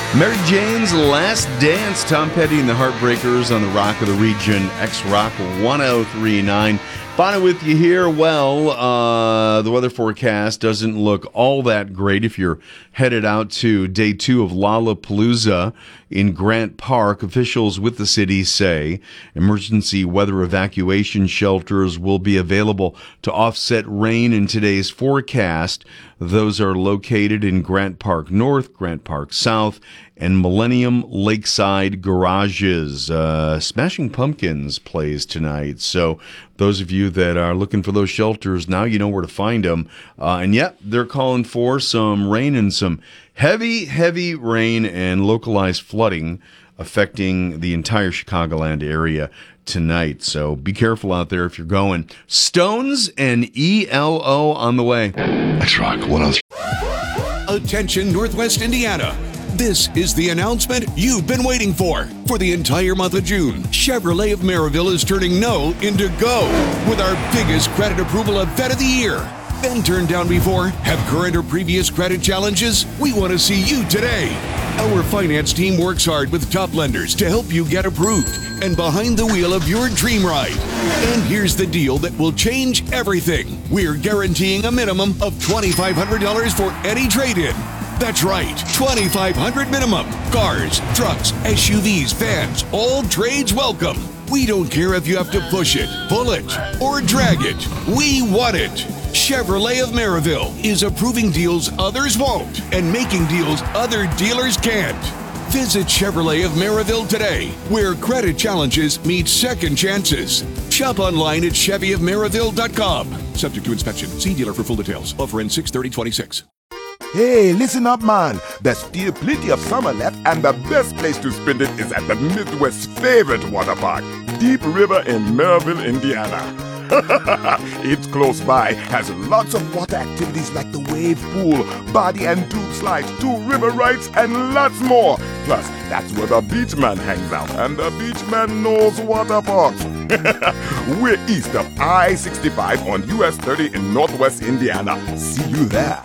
Mary Jane's Last Dance, Tom Petty and the Heartbreakers on the Rock of the Region, X-Rock 1039. Bonnie with you here. Well, the weather forecast doesn't look all that great if you're headed out to day 2 of Lollapalooza in Grant Park. Officials with the city say emergency weather evacuation shelters will be available to offset rain in today's forecast. Those are located in Grant Park North, Grant Park South, and Millennium Lakeside Garages. Smashing Pumpkins plays tonight. So those of you that are looking for those shelters, now you know where to find them. And yep, they're calling for some rain and some heavy rain and localized flooding affecting the entire Chicagoland area tonight. So be careful out there if you're going. Stones and ELO on the way. X-Rock 103. Attention, Northwest Indiana. This is the announcement you've been waiting for. For the entire month of June, Chevrolet of Maryville is turning no into go with our biggest credit approval event of the year. Been turned down before? Have current or previous credit challenges? We want to see you today. Our finance team works hard with top lenders to help you get approved and behind the wheel of your dream ride. And here's the deal that will change everything. We're guaranteeing a minimum of $2,500 for any trade-in. That's right, $2,500 minimum. Cars, trucks, SUVs, vans, all trades welcome. We don't care if you have to push it, pull it, or drag it. We want it. Chevrolet of Maryville is approving deals others won't and making deals other dealers can't. Visit Chevrolet of Maryville today, where credit challenges meet second chances. Shop online at ChevyofMaryville.com. Subject to inspection. See dealer for full details. Offer ends 6/30/26. Hey, listen up, man. There's still plenty of summer left, and the best place to spend it is at the Midwest's favorite water park, Deep River in Maryville, Indiana. It's close by, has lots of water activities like the wave pool, body and tube slides, 2 river rides, and lots more. Plus, that's where the beach man hangs out, and the beach man knows water parks. We're east of I-65 on US 30 in Northwest Indiana. See you there.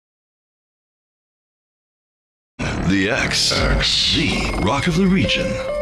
The X, the Rock of the Region.